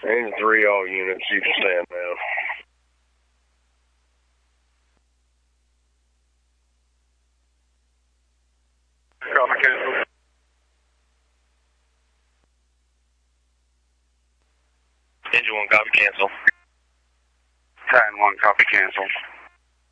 Engine 3, all units, you can stand down. Copy, cancel. Engine 1, copy, cancel. Titan 1, copy, cancel.